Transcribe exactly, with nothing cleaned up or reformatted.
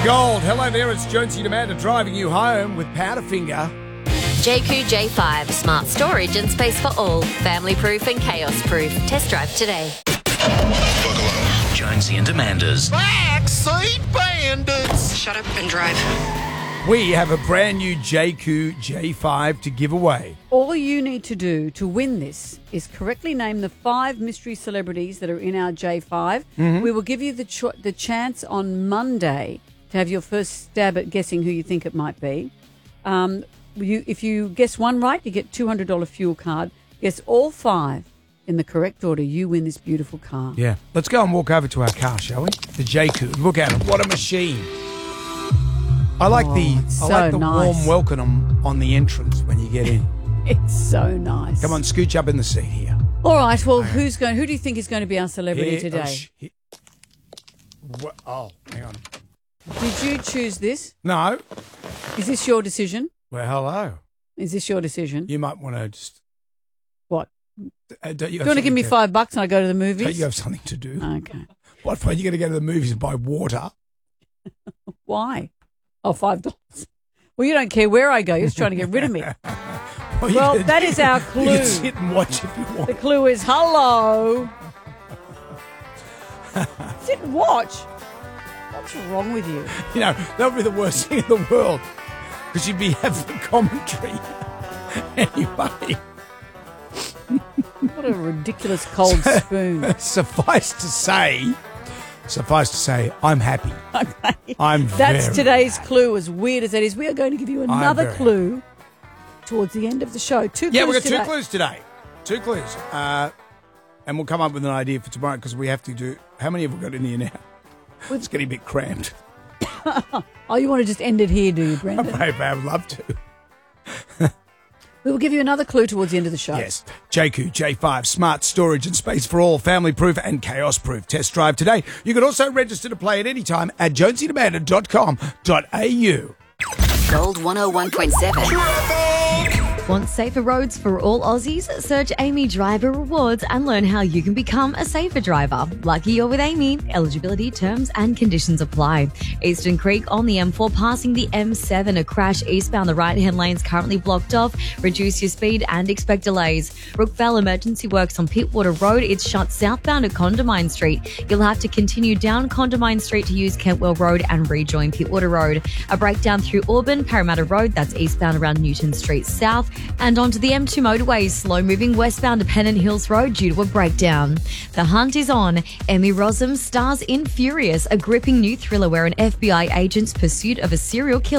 Gold. Hello there, it's Jonesy and Amanda driving you home with Powderfinger. J Q J five, smart storage and space for all. Family proof and chaos proof. Test drive today. Buckle up. Jonesy and Amanda's Backseat Bandits. Shut up and drive. We have a brand new J Q J five to give away. All you need to do to win this is correctly name the five mystery celebrities that are in our J five. Mm-hmm. We will give you the cho- the chance on Monday to have your first stab at guessing who you think it might be. Um, you, if you guess one right, you get a two hundred dollars fuel card. Guess all five in the correct order, you win this beautiful car. Yeah. Let's go and walk over to our car, shall we? The J Q. Look at it. What a machine. I like Oh, the it's I so like the nice. warm welcome on, on the entrance when you get in. It's so nice. Come on, scooch up in the seat here. All right. Well, who's going? Who do you think is going to be our celebrity Here- today? Oh, sh- here- Wha- oh, hang on. Did you choose this? No. Is this your decision? Well, hello. Is this your decision? You might want to just. What? Uh, don't you, Do you want to give me five bucks and I go to the movies? Don't you have something to do? Okay. What if you're going to go to the movies and buy water? Why? Oh, five dollars. Well, you don't care where I go. You're just trying to get rid of me. Well, Well, you can- that is our You clue. can sit and watch if you want. The clue is hello. Sit and watch. What's wrong with you? You know, that would be the worst thing in the world because you'd be having commentary. Anyway, What a ridiculous cold spoon. suffice to say, suffice to say, I'm happy. Okay. I'm That's very today's clue, as weird as that is. We are going to give you another very clue towards the end of the show. Two Yeah, clues we've got two today. clues today. Two clues. Uh, and we'll come up with an idea for tomorrow because we have to do. How many have we got in here now? It's getting a bit cramped. Oh, you want to just end it here, do you, Brendan? Maybe I would love to. We will give you another clue towards the end of the show. Yes. J Q J five, smart storage and space for all, family proof and chaos proof. Test drive today. You can also register to play at any time at jonesy and amanda dot com dot a u. Gold one oh one point seven. Want safer roads for all Aussies? Search Amy Driver Rewards and learn how you can become a safer driver. Lucky you're with Amy. Eligibility, terms and conditions apply. Eastern Creek on the M four passing the M seven. A crash eastbound. The right-hand lane's currently blocked off. Reduce your speed and expect delays. Brookvale emergency works on Pittwater Road. It's shut southbound at Condamine Street. You'll have to continue down Condamine Street to use Kentwell Road and rejoin Pittwater Road. A breakdown through Auburn, Parramatta Road. That's eastbound around Newton Street South. And onto the M two motorway, slow moving westbound to Pennant Hills Road due to a breakdown. The hunt is on. Emmy Rossum stars in Furious, a gripping new thriller where an F B I agent's pursuit of a serial killer